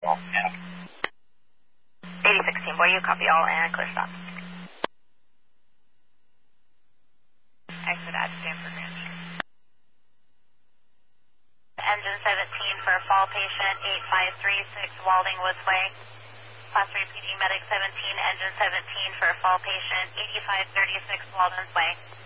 Yeah. 8016, boy, you copy all and clear stop. Exit at Stanford Ranch. Engine 17 for fall patient 8536 Walding Woods Way. Class 3 PD Medic 17, Engine 17 for fall patient 8536 Walding Way.